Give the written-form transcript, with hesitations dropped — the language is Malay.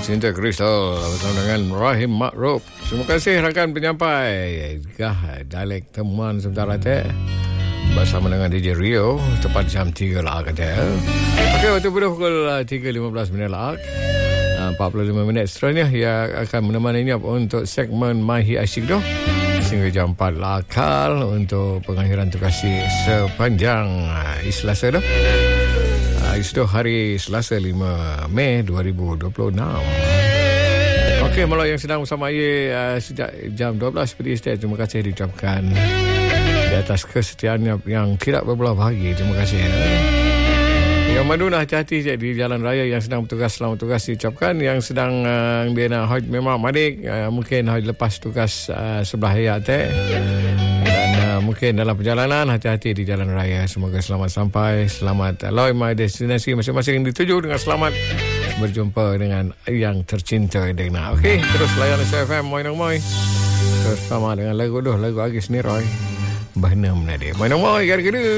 Cinta Kristal bersama dengan Rahim Makruf. Terima kasih rakan penyampai Dalek temuan sebentar teh bersama dengan DJ Rio tepat jam 3 lah kata. Okey, waktu pukul 3.15 minit lah. 45 minit seterusnya yang akan menemaninya untuk segmen Mahi Asyik tu sehingga jam 4 lakal untuk pengakhiran tugas sepanjang Selasa tu. Itu hari Selasa 5 Mei 2026. Okey, malam yang sedang bersama saya sejak jam 12 seperti setiap, terima kasih diucapkan di atas kesetiaan yang tidak berbelah bagi. Terima kasih. Yang Maduna hati-hati je di jalan raya, yang sedang bertugas selamat tugas diucapkan, yang sedang dia nak hoj memang madik, mungkin hoj lepas tugas sebelah hayat dan mungkin dalam perjalanan hati-hati di jalan raya. Semoga selamat sampai, selamat my destinasi masing-masing dituju dengan selamat berjumpa dengan yang tercinta Dena. Okey, terus layan SFM Moy Nong Moy bersama dengan lagu Agis Niroy Bahnam Nade Moy Nong Moy gara-gara